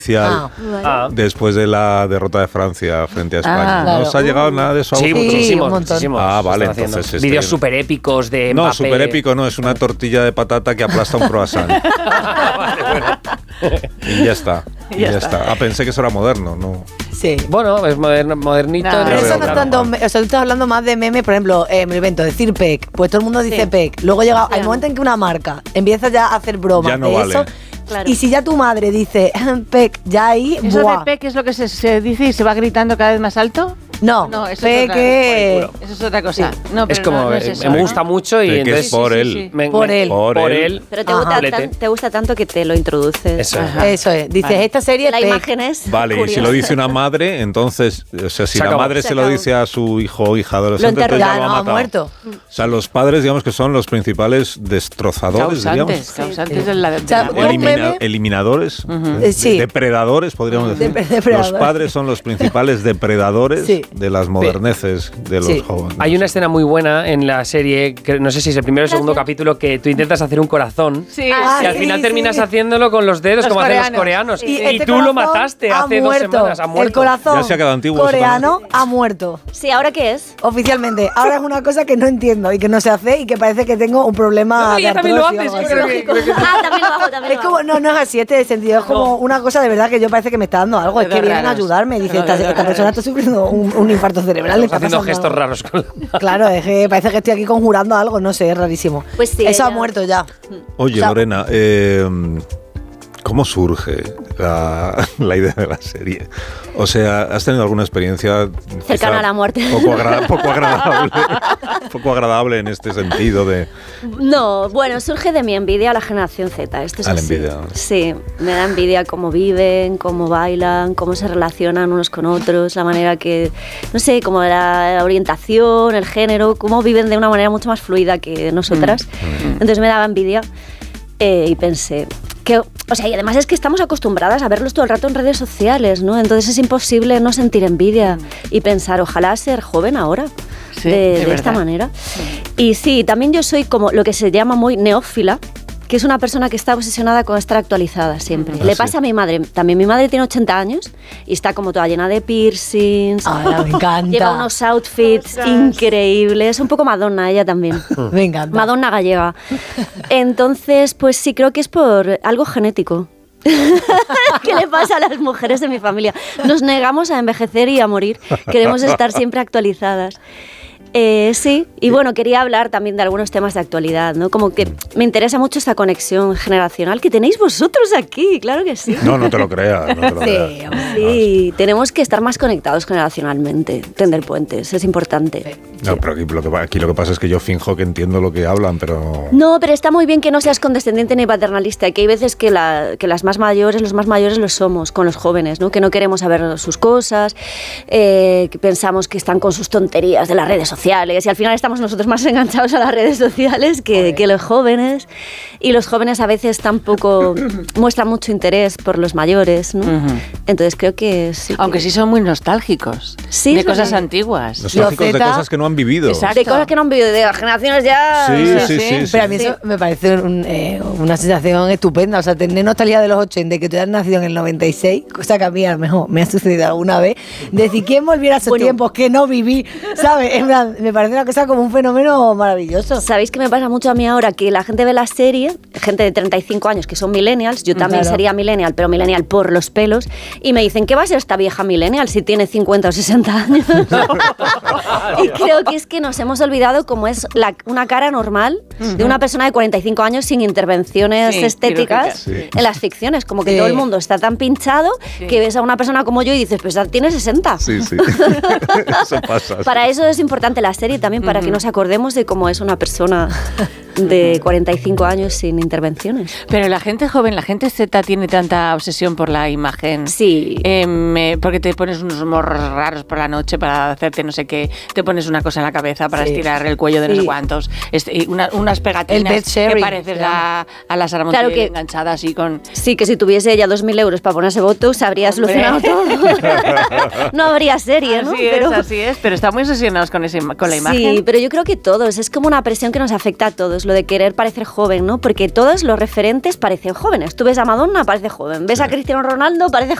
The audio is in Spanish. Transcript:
después de la derrota de Francia frente a España. Claro. ¿No os ha llegado nada de eso? Sí, muchísimos. Vale, entonces... Vídeos súper épicos de Mbappé. No, súper épico no, es una tortilla de patata que aplasta un croissant. Vale, bueno. Y ya está. Pensé que eso era moderno, ¿no? Sí. Bueno, es modernito. No, pero eso no es tanto, claro. o sea, tú estás hablando más de memes, por ejemplo, me lo invento, decir PEC, pues todo el mundo dice PEC. Luego llega el momento en que una marca empieza ya a hacer bromas ya no de vale. eso. Claro. Y si ya tu madre dice PEC, ya ahí, ¿Eso ¡buah! de PEC es lo que se dice y se va gritando cada vez más alto? No, eso PEC es eso es otra cosa. No, Es pero como, no es eso, me gusta mucho y Que entonces... es por él. sí. Por él. Pero te gusta tanto que te lo introduces. Eso es. Eso es. Dices, esta serie La PEC. imagen es Vale, curiosa. y si lo dice una madre, entonces, o sea, si Se la acabó. madre se lo dice a su hijo o hija adolescente, Lo enterra. entonces ya Ya lo ha no, ha matado. muerto. O sea, los padres, digamos que son los principales destrozadores, Causantes de la O sea, de la- un meme- eliminadores, Sí. depredadores, podríamos decir. Depredadores. Los padres son los principales depredadores Sí. de las moderneces de los Sí. jóvenes. Hay una escena muy buena en la serie, que no sé si es el primero o el segundo capítulo, que tú intentas hacer un corazón Sí. y al final terminas haciéndolo con los dedos, Los como hacen los coreanos. coreanos. Y Y este tú lo corazón mataste ha hace 2 muerto. semanas. Ha muerto. El corazón Ya se ha quedado antiguo eso coreano también. ha muerto. Sí, ¿ahora qué es? Oficialmente. Ahora es una cosa que no entiendo y que no se hace y que parece que tengo un problema No, de ya también lo artrosis o haces, algo yo así. creo que- También lo hago, también Es como, no es así, este sentido, es como una cosa de verdad que yo parece que me está dando algo, es que vienen a ayudarme, dice, esta persona está sufriendo un infarto cerebral, le está Haciendo pasando gestos algo. raros con la... Claro, es que parece que estoy aquí conjurando algo, no sé, es rarísimo. Pues sí, Eso ha ella- muerto ya. Oye, O sea, Lorena, ¿cómo surge la idea de la serie? O sea, ¿has tenido alguna experiencia Cercana quizá a la muerte. poco agradable en este sentido de... No, bueno, surge de mi envidia a la generación Z. Esto es A la así. envidia. Sí, me da envidia cómo viven, cómo bailan, cómo se relacionan unos con otros, la manera que, no sé, como la orientación, el género, cómo viven de una manera mucho más fluida que nosotras. Entonces me daba envidia y pensé que, o sea, y además es que estamos acostumbradas a verlos todo el rato en redes sociales, ¿no? Entonces es imposible no sentir envidia y pensar, ojalá ser joven ahora. Sí, de verdad. esta manera. Y sí, también yo soy como lo que se llama muy neófila, que es una persona que está obsesionada con estar actualizada siempre. Le pasa a mi madre, también mi madre tiene 80 años y está como toda llena de piercings. Ahora me encanta. Lleva unos outfits increíbles, un poco Madonna ella también. Me encanta. Madonna gallega. Entonces, pues sí, creo que es por algo genético. ¿Qué le pasa a las mujeres de mi familia? Nos negamos a envejecer y a morir. Queremos estar siempre actualizadas. Sí, y bueno, quería hablar también de algunos temas de actualidad, ¿no? Como que me interesa mucho esta conexión generacional que tenéis vosotros aquí, claro que sí. No te lo creas, no te lo creas. Sí, tenemos que estar más conectados generacionalmente, tender puentes, es importante. No, pero aquí lo que pasa es que yo finjo que entiendo lo que hablan, pero... No, pero está muy bien que no seas condescendiente ni paternalista, que hay veces que las más mayores, los más mayores lo somos con los jóvenes, ¿no? Que no queremos saber sus cosas, que pensamos que están con sus tonterías de las redes sociales y al final estamos nosotros más enganchados a las redes sociales que los jóvenes, y los jóvenes a veces tampoco muestran mucho interés por los mayores, ¿no? Entonces creo que sí. Aunque sí son muy nostálgicos. Sí, de sí, cosas sí. antiguas. Nostálgicos de Zeta- cosas que no han vivido. Exacto. De cosas que no han vivido, de las generaciones ya... Sí. Pero a mí eso me parece una sensación estupenda. O sea, tener nostalgia de los 80, que tú hayas nacido en el 96, cosa que a mí a lo mejor me ha sucedido alguna vez. Decir, ¿quién volviera a esos tiempos que no viví? ¿Sabes? En plan, me parece una cosa como un fenómeno maravilloso. ¿Sabéis qué me pasa mucho a mí ahora? Que la gente ve la serie, gente de 35 años que son millennials, yo también Claro. sería millennial, pero millennial por los pelos, y me dicen, ¿qué va a ser esta vieja millennial si tiene 50 o 60 años? Y creo que es que nos hemos olvidado cómo es una cara normal de una persona de 45 años sin intervenciones Sí, estéticas quirúrgicas. en las ficciones, como que Sí. todo el mundo está tan pinchado que ves a una persona como yo y dices, pues ya tiene 60. Sí. Eso pasa. Para eso es importante la serie también, para que nos acordemos de cómo es una persona de 45 años sin intervenciones. Pero la gente joven, la gente Z tiene tanta obsesión por la imagen. Sí. Porque te pones unos morros raros por la noche para hacerte no sé qué, te pones una cosa en la cabeza para Sí. estirar el cuello de no sé cuántos, y unas El pegatinas bed que sharing, pareces claro. a la Sara Montiel Claro que- enganchada así con... Sí, que si tuviese ella 2.000 euros para ponerse Botox, habría solucionado todo. No habría serie, ¿no? Así es, pero están muy obsesionados con la imagen. Sí, pero yo creo que todos, es como una presión que nos afecta a todos. todos, lo de querer parecer joven, ¿no? Porque todos los referentes parecen jóvenes. Tú ves a Madonna, parece joven. Ves a Cristiano Ronaldo, parece